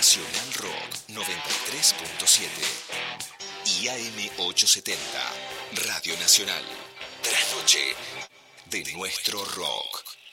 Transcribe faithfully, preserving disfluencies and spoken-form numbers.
Nacional Rock noventa y tres punto siete y A M ochocientos setenta, Radio Nacional. Trasnoche de nuestro rock.